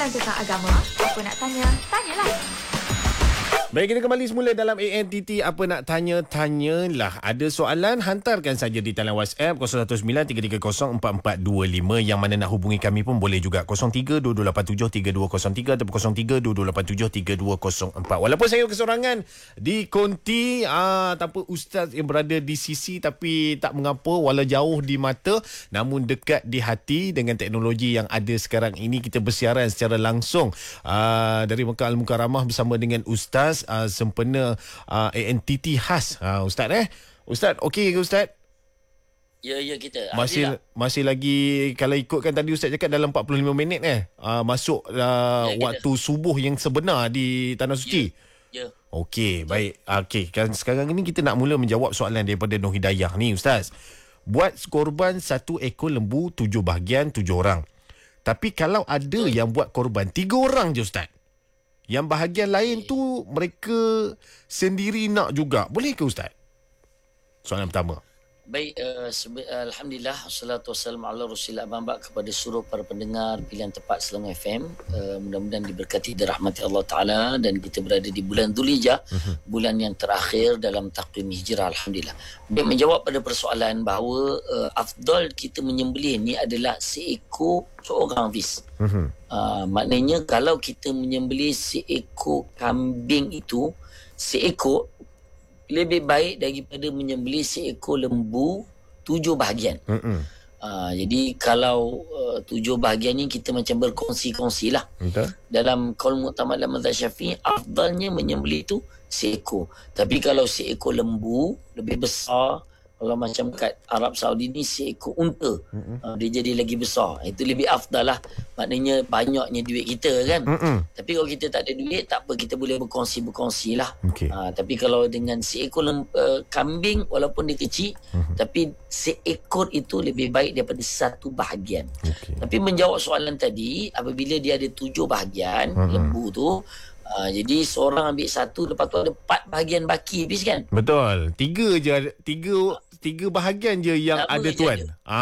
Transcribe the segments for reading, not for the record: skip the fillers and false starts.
soalan tentang agama, apa nak tanya, tanyalah. Baik, kita kembali semula dalam ANTT Apa Nak Tanya, Tanyalah. Ada soalan, hantarkan saja di talian WhatsApp 0193304425. Yang mana nak hubungi kami pun boleh juga 0322873203 ataupun 0322873204. Walaupun saya kesorangan di konti tanpa ustaz yang berada di sisi, tapi tak mengapa, walau jauh di mata namun dekat di hati. Dengan teknologi yang ada sekarang ini, kita bersiaran secara langsung dari Mekah Al-Mukarramah bersama dengan ustaz sempena ANTT khas. Ustaz Ustaz okey ke Ustaz? Ya kita. Masih lagi, kalau ikutkan tadi Ustaz cakap dalam 45 minit masuk waktu subuh yang sebenar di Tanah Suci. Ya. Okey, baik. Okey, kan sekarang ini kita nak mula menjawab soalan daripada Nur Hidayah ni Ustaz. Buat korban 1 ekor lembu 7 bahagian 7 orang. Tapi kalau ada yang buat korban 3 orang je Ustaz, yang bahagian lain tu mereka sendiri nak juga, boleh ke Ustaz? Soalan pertama. Baik, alhamdulillah, wassalatu wassalamu ala rasulillah, abang-abang kepada seluruh para pendengar pilihan tepat Selangor FM. Mudah-mudahan diberkati dirahmati Allah Ta'ala, dan kita berada di bulan Dzulhijjah, bulan yang terakhir dalam takvim hijrah, alhamdulillah. Dia menjawab pada persoalan bahawa afdal kita menyembelih ni adalah seekor seorang Hafiz. Maknanya kalau kita menyembelih seekor kambing itu, seekor lebih baik daripada menyembelih seekor lembu 7 bahagian. Jadi kalau 7 bahagian ni kita macam berkongsi-kongsi lah. Dalam qaul mu'tamad dalam mazhab Syafi'i, afdalnya menyembelih tu seekor. Tapi kalau seekor lembu lebih besar, kalau macam kat Arab Saudi ni seekor unta, dia jadi lagi besar, itu lebih afdal lah. Maknanya banyaknya duit kita kan. Tapi kalau kita tak ada duit, tak apa, kita boleh berkongsi lah. Tapi kalau dengan seekor kambing, walaupun dia kecil, tapi seekor itu lebih baik daripada 1 bahagian. Tapi menjawab soalan tadi, apabila dia ada 7 bahagian lembu tu, jadi seorang ambil 1, lepas tu ada 4 bahagian baki habis kan? Betul. 3 je, 3 bahagian je yang ada tuan.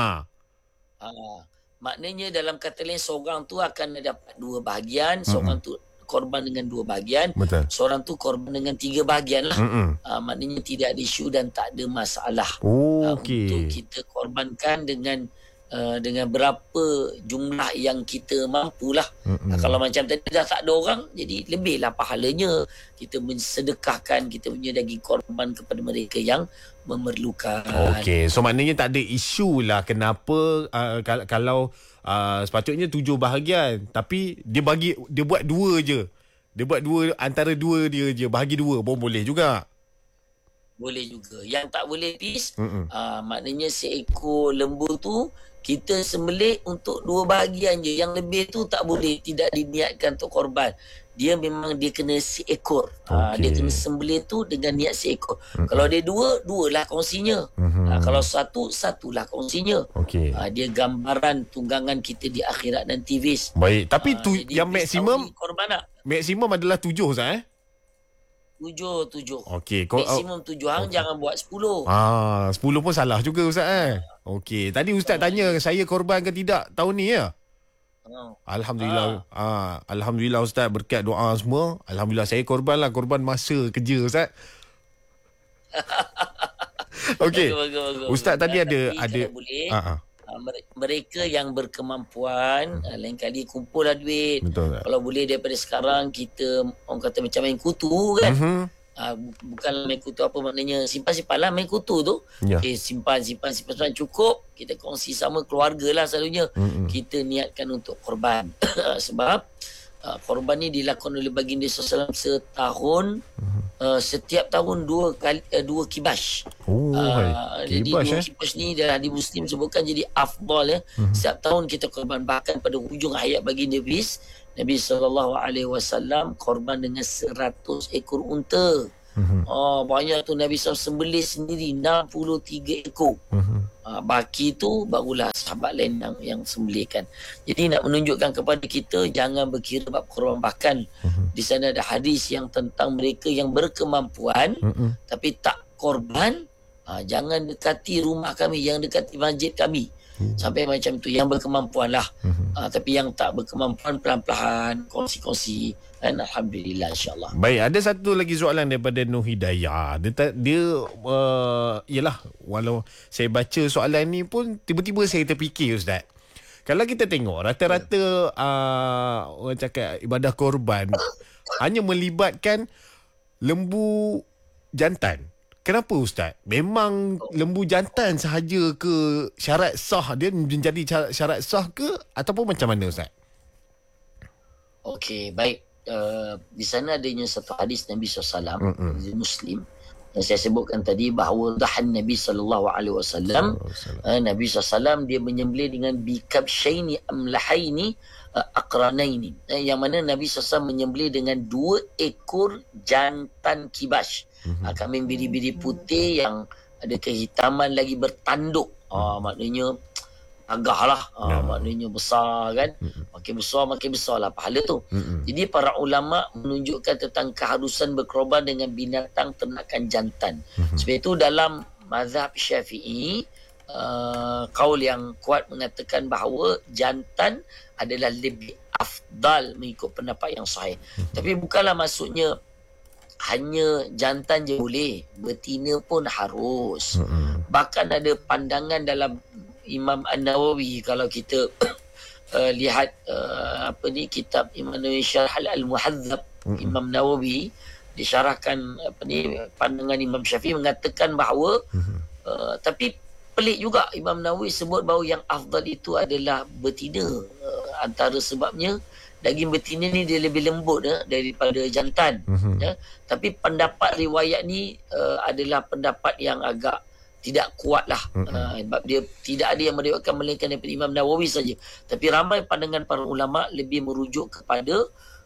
Maknanya dalam kata lain, seorang tu akan dapat 2 bahagian, seorang tu korban dengan 2 bahagian, seorang tu korban dengan 3 bahagian lah. Maknanya tidak ada isu dan tak ada masalah. Untuk kita korbankan dengan berapa jumlah yang kita mampulah. Kalau macam tadi dah tak ada orang, jadi lebihlah pahalanya. Kita mensedekahkan kita punya daging korban kepada mereka yang memerlukan. Okey, so maknanya tak ada isu lah kenapa kalau sepatutnya 7 bahagian, tapi dia buat 2 je. Dia buat 2, antara 2 dia je, bahagi 2 pun boleh juga. Boleh juga. Yang tak boleh maknanya seekor lembu tu kita sembelih untuk 2 bahagian je. Yang lebih tu tak boleh, tidak diniatkan untuk korban. Dia memang dia kena seekor. Dia kena sembelih tu dengan niat seekor. Kalau dia 2 lah kongsinya. Kalau 1 lah kongsinya. Dia gambaran tunggangan kita di akhirat nanti Fiz. Baik, tapi yang maksimum maksimum adalah 7 Ustaz 7. Okey, maksimum 7 hang, jangan buat 10. 10 pun salah juga Ustaz Okey, tadi Ustaz tanya saya korban ke tidak tahun ni ya? Alhamdulillah. Alhamdulillah Ustaz, berkat doa semua. Alhamdulillah saya korban masa kerja Ustaz. Okey. Ustaz tadi ada mereka yang berkemampuan, lain kali kumpullah duit. Kalau boleh daripada sekarang kita, orang kata macam main kutu kan. Bukan main kutu apa maknanya, simpan-simpan lah main kutu tu. Simpan cukup, kita kongsi sama keluarga lah selalunya. Kita niatkan untuk korban. Sebab korban ni dilakukan oleh baginda SAW setahun. Setiap tahun 2 kibas. Jadi 2 kibas ni dalam hadis Muslim sebutkan jadi afdal ya. Setiap tahun kita korban. Bahkan pada hujung hayat baginda Nabi SAW korban dengan 100 ekor unta. Banyak tu Nabi SAW sembelih sendiri 63 ekor. Baki tu barulah sahabat lain yang sembelihkan. Jadi nak menunjukkan kepada kita, jangan berkira bab korban. Bahkan di sana ada hadis yang tentang mereka yang berkemampuan tapi tak korban. Jangan dekati rumah kami, jangan dekati masjid kami. Sampai macam tu yang berkemampuan lah. Tapi yang tak berkemampuan pelan-pelan kongsi-kongsi, dan alhamdulillah insya-Allah. Baik, ada satu lagi soalan daripada Nur Hidayah. Dia yalah, walau saya baca soalan ni pun tiba-tiba saya terfikir, Ustaz. Kalau kita tengok rata-rata orang cakap ibadah korban hanya melibatkan lembu jantan. Kenapa, Ustaz? Memang lembu jantan sahaja ke syarat sah dia menjadi syarat sah ke, ataupun macam mana, Ustaz? Okey, baik. Di sana adanya satu hadis Nabi SAW di Muslim yang saya sebutkan tadi, bahawa dahan Nabi SAW, Nabi SAW dia menyembelih dengan bikabsyaini amlahaini aqranaini, yang mana Nabi SAW menyembelih dengan 2 ekor jantan kibas, kambing biri-biri putih yang ada kehitaman lagi bertanduk. Maknanya agak lah, maknanya besar kan. Makin besar lah pahala tu. Jadi para ulama menunjukkan tentang keharusan berkorban dengan binatang ternakan jantan. Sebab itu dalam mazhab Syafi'i, kaul yang kuat mengatakan bahawa jantan adalah lebih afdal mengikut pendapat yang sahih. Tapi bukanlah maksudnya hanya jantan je boleh, betina pun harus. Bahkan ada pandangan dalam Imam An-Nawawi, kalau kita lihat kitab Imam Nawawi Syarh Al-Muhadzab, Imam Nawawi disyarahkan pandangan Imam Syafi'i mengatakan bahawa tapi pelik juga Imam Nawawi sebut bahawa yang afdal itu adalah betina. Antara sebabnya daging betina ni dia lebih lembut daripada jantan. Tapi pendapat riwayat ni adalah pendapat yang agak tidak kuat lah. Sebab dia tidak ada yang meriwayatkan melainkan daripada Imam Nawawi saja. Tapi ramai pandangan para ulama lebih merujuk kepada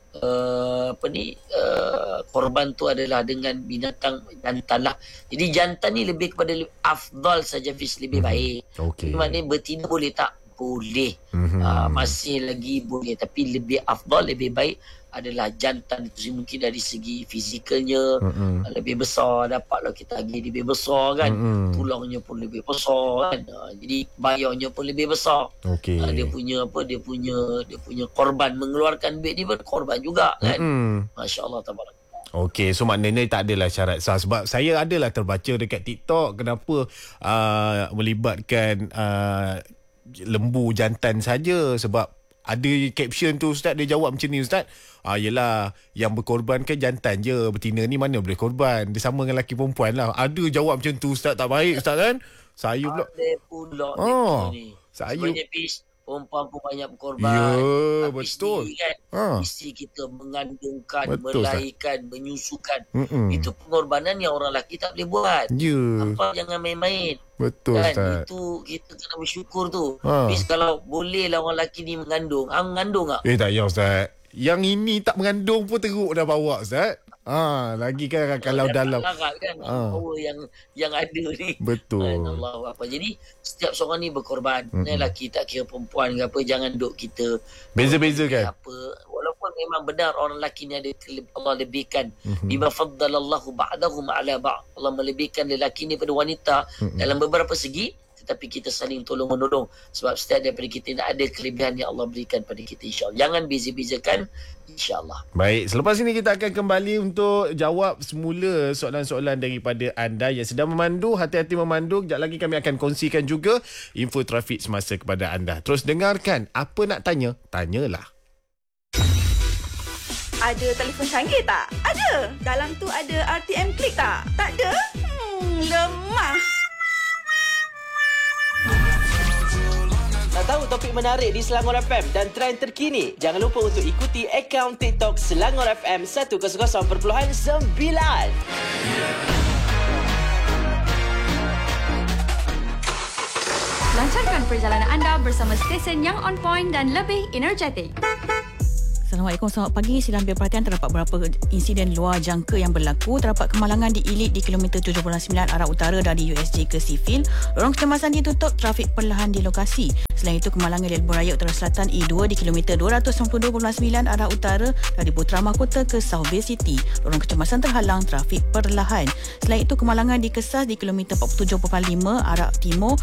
korban tu adalah dengan binatang jantan lah. Jadi jantan ni lebih kepada afdal saja, lebih baik. Jadi maknanya betina boleh tak? Boleh. Masih lagi boleh, tapi lebih afdal, lebih baik adalah jantan itu. Mungkin dari segi fizikalnya lebih besar, dapatlah kita lagi lebih besar kan. Tulangnya pun lebih besar kan. Jadi bayarnya pun lebih besar. Dia punya korban, mengeluarkan duit dia pun korban juga kan. Masya-Allah tabarak. Okey, so maknanya tak adalah syarat sah. Sebab saya adalah terbaca dekat TikTok kenapa melibatkan lembu jantan saja. Sebab ada caption tu, Ustaz, dia jawab macam ni, Ustaz. Yelah, yang berkorban kan jantan je, betina ni mana boleh korban. Dia sama dengan lelaki perempuan lah. Ada jawab macam tu, Ustaz. Tak baik, Ustaz kan. Saya pula ni. Saya sebenarnya perempuan pun banyak berkorban. Ya, betul kan? Isteri kita mengandungkan, betul, melahirkan, menyusukan. Itu pengorbanan yang orang lelaki tak boleh buat. Apa, jangan main-main. Betul, kan? Ustaz. Itu kita kena bersyukur tu. Bis kalau boleh lah orang lelaki ni mengandung. Mengandung tak? Tak payah, Ustaz. Yang ini tak mengandung pun teruk dah bawa, Ustaz. Lagi kan kalau dalam kan power yang ada ni. Betul. Allah apa. Jadi setiap seorang ni berkorban. Lelaki tak kira perempuan ke apa, jangan duk kita beza-beza kan. Apa. Walaupun memang benar orang lelaki ni ada Allah lebihkan. Bima faddalallahu ba'dahum ala ba'd. Allah melebihkan lelaki ni pada wanita dalam beberapa segi. Tapi kita saling tolong-menolong. Sebab setiap daripada kita ada kelebihan yang Allah berikan pada kita, insyaAllah. Jangan beza-bezakan, insyaAllah. Baik, selepas ini kita akan kembali untuk jawab semula soalan-soalan daripada anda yang sedang memandu. Hati-hati memandu. Sekejap lagi kami akan kongsikan juga info trafik semasa kepada anda. Terus dengarkan. Apa nak tanya? Tanyalah. Ada telefon canggih tak? Ada. Dalam tu ada RTM Klik tak? Tak ada? Lemah. Nak tahu topik menarik di Selangor FM dan trend terkini? Jangan lupa untuk ikuti akaun TikTok Selangor FM 100.9. Lancarkan perjalanan anda bersama stesen yang on point dan lebih energetik. Assalamualaikum, selamat pagi. Sila ambil perhatian, terdapat beberapa insiden luar jangka yang berlaku. Terdapat kemalangan di Ilit di kilometer 7.9 arah utara dari USJ ke Sifil. Lorong kecemasan ditutup, trafik perlahan di lokasi. Selain itu, kemalangan di Lebuh Raya Utara Selatan E2 di kilometer 292.9 arah utara dari Putra Mahkota ke South Bay City. Lorong kecemasan terhalang, trafik perlahan. Selain itu, kemalangan di Kesas di kilometer 47.5 arah timur